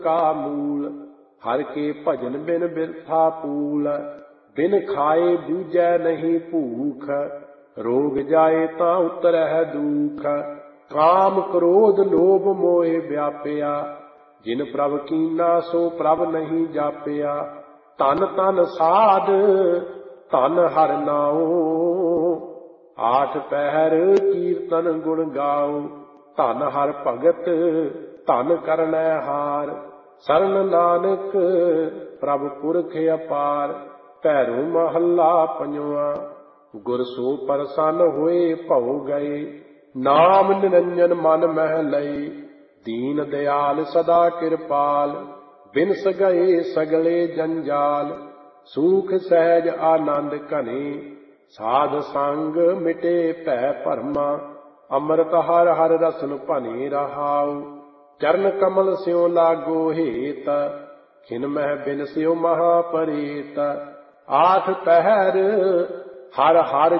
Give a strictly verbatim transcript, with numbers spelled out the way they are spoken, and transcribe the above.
का मूल। हर के भजन बिन बिरथा पूल। बिन खाए दूजै नहीं भूख। रोग जाए तां उतरह दुख। काम क्रोध लोभ मोह व्यापया। जिन प्रभ कीना सो प्रभ नहीं जापया। तन तन साध धन हर नाओ। आठ पहर कीर्तन गुण गाओ। धन हर भगत धन करनै हार। सरन नानक प्रभ पुरख अपार। भैरो महला पंजवा। गुर सो प्रसन्न होए भौ गए। नाम निरंजन मन मह लए। दीन दयाल सदा कृपाल। बिनस गए सगले जंजाल। सूख सहज आनंद घने। साध संग मिटे भै भरमा। अमृत हर हर रसन भने रहाउ। चरण कमल स्यों लागो हेत। खिन मह बिन स्यों महापरेत। आठ पहर हर हर